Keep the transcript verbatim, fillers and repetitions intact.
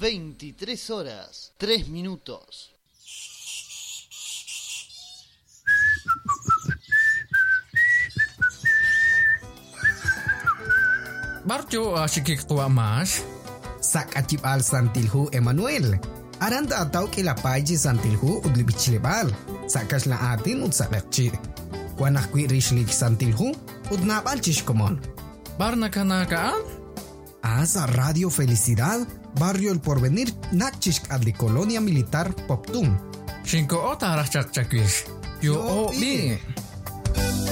veintitrés horas, tres minutos. Barjo asyik tua mas. Sak acip al santilhu Emmanuel. Aranda atau ke la paji santilhu udli bichlebal. Sakas la atin ud sakakci. Wanah kui rishlik santilhu ud napal chishkomon. Barna kanakaan? Asa Radio Felicidad, Barrio El Porvenir, Nachishk adli Colonia Militar Poptun. Shinko ota arah cak cakwish. Yo o bi.